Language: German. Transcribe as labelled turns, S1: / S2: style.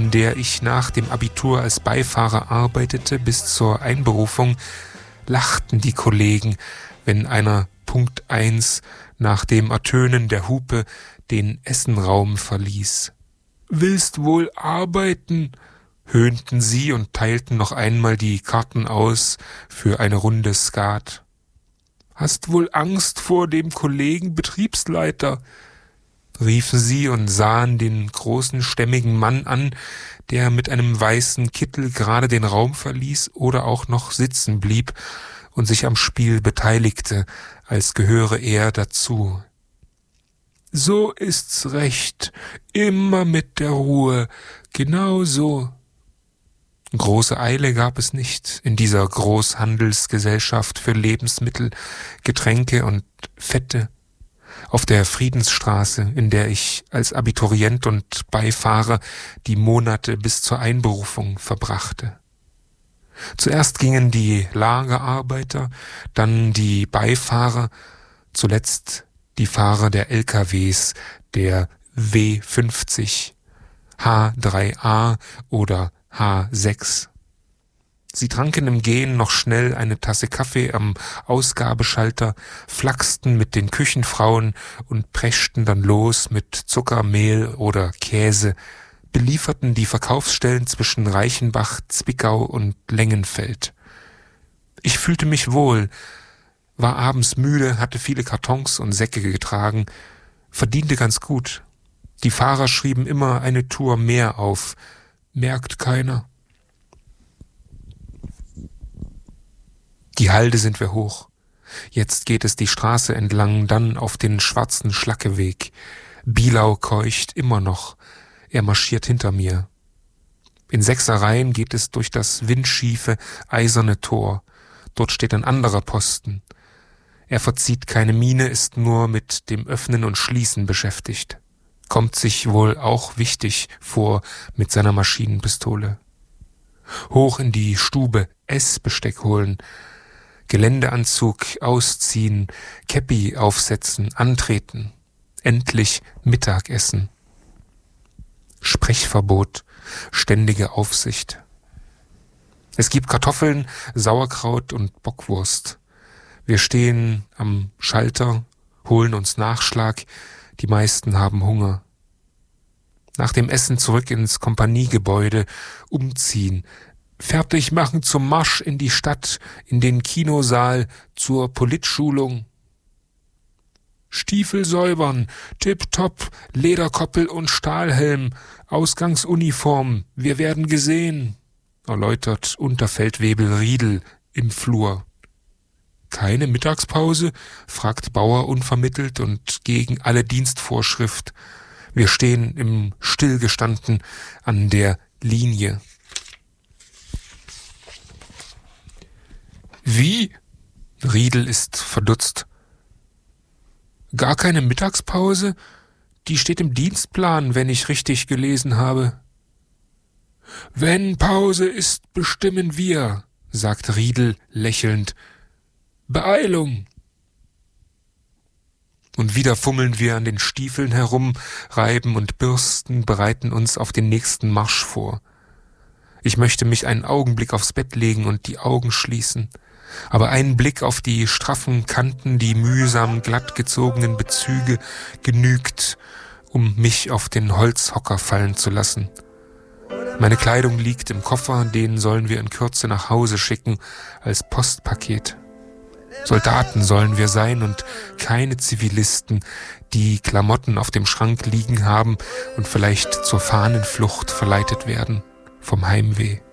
S1: in der ich nach dem Abitur als Beifahrer arbeitete bis zur Einberufung, lachten die Kollegen, wenn einer Punkt 1 nach dem Ertönen der Hupe den Essenraum verließ. »Willst wohl arbeiten?« höhnten sie und teilten noch einmal die Karten aus für eine Runde Skat. »Hast wohl Angst vor dem Kollegen Betriebsleiter?« riefen sie und sahen den großen, stämmigen Mann an, der mit einem weißen Kittel gerade den Raum verließ oder auch noch sitzen blieb und sich am Spiel beteiligte, als gehöre er dazu. »So ist's recht, immer mit der Ruhe, genau so.« Große Eile gab es nicht in dieser Großhandelsgesellschaft für Lebensmittel, Getränke und Fette auf der Friedensstraße, in der ich als Abiturient und Beifahrer die Monate bis zur Einberufung verbrachte. Zuerst gingen die Lagerarbeiter, dann die Beifahrer, zuletzt die Fahrer der LKWs, der W50, H3A oder H6. Sie tranken im Gehen noch schnell eine Tasse Kaffee am Ausgabeschalter, flachsten mit den Küchenfrauen und preschten dann los mit Zucker, Mehl oder Käse, belieferten die Verkaufsstellen zwischen Reichenbach, Zwickau und Lengenfeld. Ich fühlte mich wohl, war abends müde, hatte viele Kartons und Säcke getragen, verdiente ganz gut. Die Fahrer schrieben immer eine Tour mehr auf, merkt keiner. Die Halde sind wir hoch. Jetzt geht es die Straße entlang, dann auf den schwarzen Schlackeweg. Bielau keucht immer noch. Er marschiert hinter mir. In 6 Reihen geht es durch das windschiefe, eiserne Tor. Dort steht ein anderer Posten. Er verzieht keine Miene, ist nur mit dem Öffnen und Schließen beschäftigt. Kommt sich wohl auch wichtig vor mit seiner Maschinenpistole. Hoch in die Stube, Essbesteck holen, Geländeanzug ausziehen, Käppi aufsetzen, antreten, endlich Mittagessen. Sprechverbot, ständige Aufsicht. Es gibt Kartoffeln, Sauerkraut und Bockwurst. Wir stehen am Schalter, holen uns Nachschlag, die meisten haben Hunger. Nach dem Essen zurück ins Kompaniegebäude, umziehen, fertig machen zum Marsch in die Stadt, in den Kinosaal, zur Politschulung. Stiefel säubern, tipptopp, Lederkoppel und Stahlhelm, Ausgangsuniform, wir werden gesehen, erläutert Unterfeldwebel Riedel im Flur. Keine Mittagspause? Fragt Bauer unvermittelt und gegen alle Dienstvorschrift. Wir stehen im Stillgestanden an der Linie. Wie? Riedel ist verdutzt. Gar keine Mittagspause? Die steht im Dienstplan, wenn ich richtig gelesen habe. Wenn Pause ist, bestimmen wir, sagt Riedel lächelnd. Beeilung! Und wieder fummeln wir an den Stiefeln herum, reiben und bürsten, bereiten uns auf den nächsten Marsch vor. Ich möchte mich einen Augenblick aufs Bett legen und die Augen schließen. Aber ein Blick auf die straffen Kanten, die mühsam glatt gezogenen Bezüge genügt, um mich auf den Holzhocker fallen zu lassen. Meine Kleidung liegt im Koffer, den sollen wir in Kürze nach Hause schicken, als Postpaket. Soldaten sollen wir sein und keine Zivilisten, die Klamotten auf dem Schrank liegen haben und vielleicht zur Fahnenflucht verleitet werden vom Heimweh.